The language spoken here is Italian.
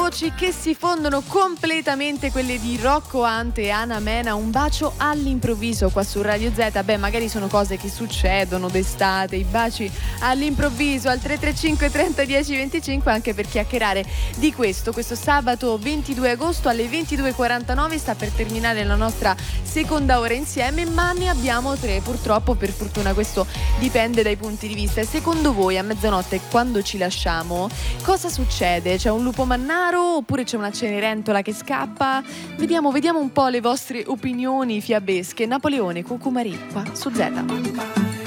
voci che si fondono completamente, quelle di Rocco Hunt e Ana Mena, un bacio all'improvviso qua su Radio Z. Beh, magari sono cose che succedono d'estate, i baci all'improvviso al 335 30 10 25, anche per chiacchierare di questo sabato 22 agosto alle 22:49 sta per terminare la nostra seconda ora insieme, ma ne abbiamo 3 purtroppo, per fortuna questo dipende dai punti di vista. E secondo voi a mezzanotte, quando ci lasciamo, cosa succede? C'è un lupo mannaro oppure c'è una cenerentola che scappa? Vediamo un po' le vostre opinioni fiabesche. Napoleone Cucumari qua su Z.